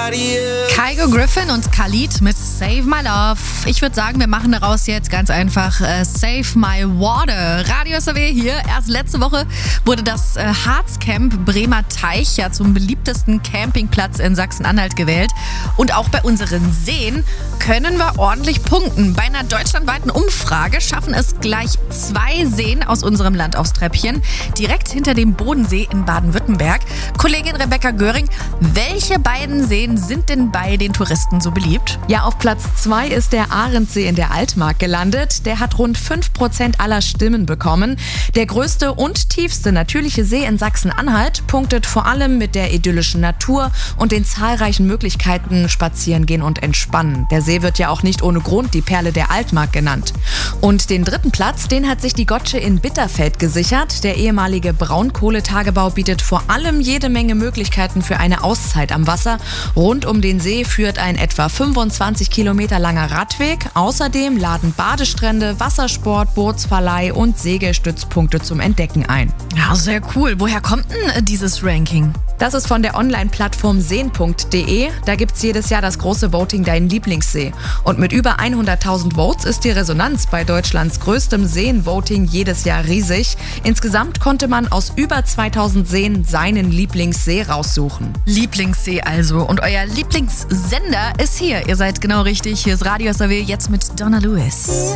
Kygo Griffin und Khalid mit Save My Love. Ich würde sagen, wir machen daraus jetzt ganz einfach Save My Water. Radio SAW hier. Erst letzte Woche wurde das Harzcamp Bremer Teich ja zum beliebtesten Campingplatz in Sachsen-Anhalt gewählt. Und auch bei unseren Seen können wir ordentlich punkten. Bei einer deutschlandweiten Umfrage schaffen es gleich 2 Seen aus unserem Land aufs Treppchen. Direkt hinter dem Bodensee in Baden-Württemberg. Kollegin Rebecca Göring, welche beiden Seen sind denn bei den Touristen so beliebt? Ja, auf Platz 2 ist der Ahrensee in der Altmark gelandet. Der hat rund 5% aller Stimmen bekommen. Der größte und tiefste natürliche See in Sachsen-Anhalt punktet vor allem mit der idyllischen Natur und den zahlreichen Möglichkeiten spazieren gehen und entspannen. Der See wird ja auch nicht ohne Grund die Perle der Altmark genannt. Und den 3. Platz, den hat sich die Gotsche in Bitterfeld gesichert. Der ehemalige Braunkohletagebau bietet vor allem jede Menge Möglichkeiten für eine Auszeit am Wasser. Rund um den See führt ein etwa 25 Kilometer langer Radweg. Außerdem laden Badestrände, Wassersport, Bootsverleih und Segelstützpunkte zum Entdecken ein. Ja, sehr cool. Woher kommt denn dieses Ranking? Das ist von der Online-Plattform seen.de. Da gibt's jedes Jahr das große Voting Dein Lieblingssee. Und mit über 100.000 Votes ist die Resonanz bei Deutschlands größtem Seen-Voting jedes Jahr riesig. Insgesamt konnte man aus über 2000 Seen seinen Lieblingssee raussuchen. Lieblingssee also. Und euer Lieblingssender ist hier. Ihr seid genau richtig. Hier ist Radio SAW jetzt mit Donna Lewis.